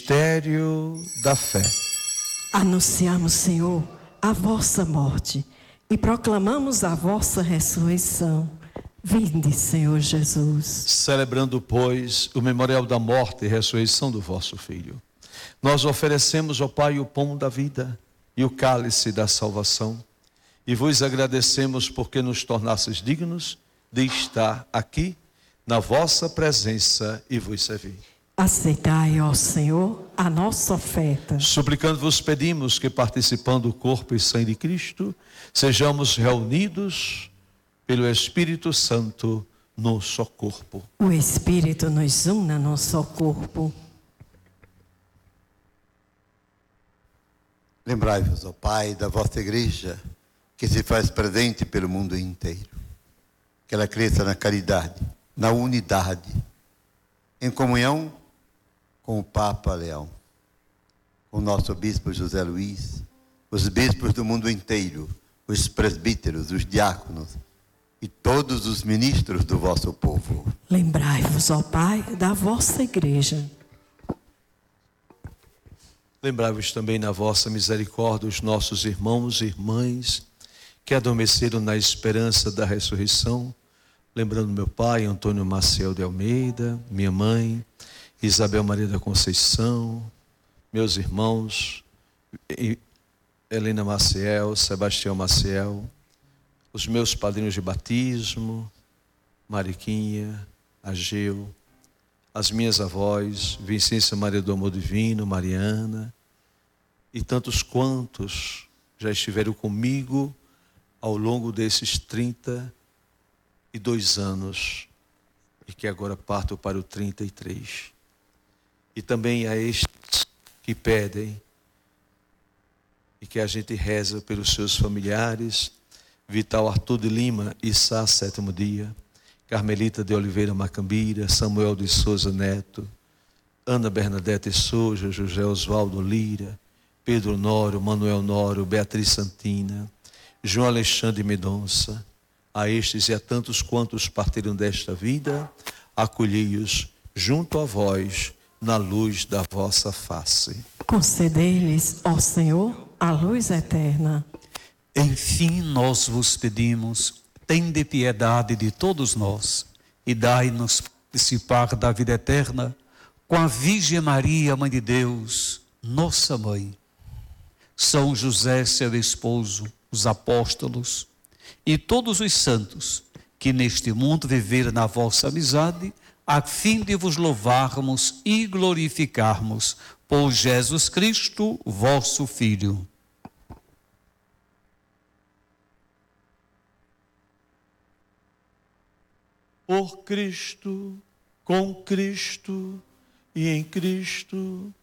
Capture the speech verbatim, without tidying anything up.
Mistério da fé. Anunciamos, Senhor, a vossa morte e proclamamos a vossa ressurreição. Vinde, Senhor Jesus. Celebrando, pois, o memorial da morte e ressurreição do vosso Filho, nós oferecemos ao Pai o pão da vida e o cálice da salvação, e vos agradecemos porque nos tornastes dignos de estar aqui na vossa presença e vos servir. Aceitai, ó Senhor, a nossa oferta. Suplicando-vos pedimos que, participando do corpo e sangue de Cristo, sejamos reunidos pelo Espírito Santo no só corpo. O Espírito nos una no só corpo. Lembrai-vos, ó Pai, da vossa Igreja, que se faz presente pelo mundo inteiro. Que ela cresça na caridade, na unidade, em comunhão com o Papa Leão, com o nosso Bispo José Luiz, os bispos do mundo inteiro, os presbíteros, os diáconos e todos os ministros do vosso povo. Lembrai-vos, ó Pai, da vossa Igreja. Lembrai-vos também na vossa misericórdia os nossos irmãos e irmãs que adormeceram na esperança da ressurreição. Lembrando meu pai, Antônio Maciel de Almeida, minha mãe, Isabel Maria da Conceição, meus irmãos, Helena Maciel, Sebastião Maciel, os meus padrinhos de batismo, Mariquinha, Ageu, as minhas avós, Vicência Maria do Amor Divino, Mariana, e tantos quantos já estiveram comigo ao longo desses trinta e dois anos, e que agora parto para o trinta e três. E também a estes que pedem, e que a gente reza pelos seus familiares, Vital Arthur de Lima, Issá, sétimo dia, Carmelita de Oliveira Macambira, Samuel de Souza Neto, Ana Bernadette Souza, José Oswaldo Lira, Pedro Nório, Manuel Nório, Beatriz Santina, João Alexandre Mendonça. A estes e a tantos quantos partiram desta vida, acolhei-os junto a vós, na luz da vossa face. Concedei-lhes, ó Senhor, a luz eterna. Enfim, nós vos pedimos, tende piedade de todos nós e dai-nos participar da vida eterna com a Virgem Maria, Mãe de Deus, nossa Mãe, São José, seu esposo, os apóstolos e todos os santos que neste mundo viveram na vossa amizade, a fim de vos louvarmos e glorificarmos por Jesus Cristo, vosso Filho. Por Cristo, com Cristo e em Cristo,